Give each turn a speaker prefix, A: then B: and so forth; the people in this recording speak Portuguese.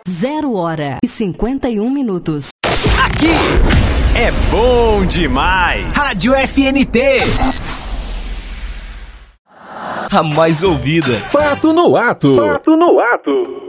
A: 0h51.
B: Aqui é bom demais. Rádio FNT. A mais ouvida.
C: Fato no ato. Fato no ato.